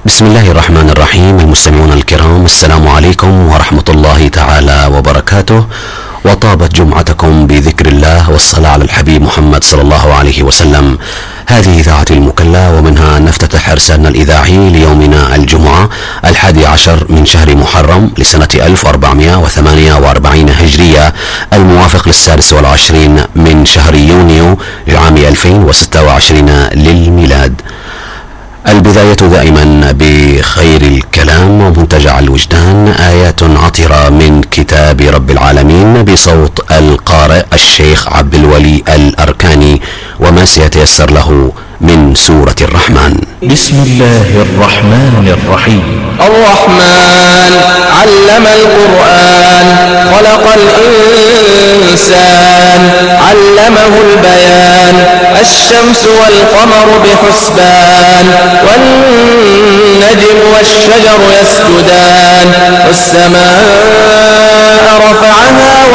بسم الله الرحمن الرحيم. المستمعون الكرام، السلام عليكم ورحمة الله تعالى وبركاته، وطابت جمعتكم بذكر الله والصلاة على الحبيب محمد صلى الله عليه وسلم. هذه إذاعة المكلا، ومنها نفتتح إرسالنا الإذاعي ليومنا الجمعة 11 من شهر محرم لسنة 1448 هجرية، الموافق للسادس والعشرين من شهر يونيو لعام 2026 للميلاد. البداية دائما بخير الكلام ومنتجع الوجدان، آيات عطرة من كتاب رب العالمين بصوت القارئ الشيخ عبد الولي الأركاني، وما سيتيسر له من سورة الرحمن. بسم الله الرحمن الرحيم. الرحمن علم القرآن، خلق الإنسان، علمه البيان. الشمس والقمر بحسبان، والنجم والشجر يسجدان، والسماء رفعها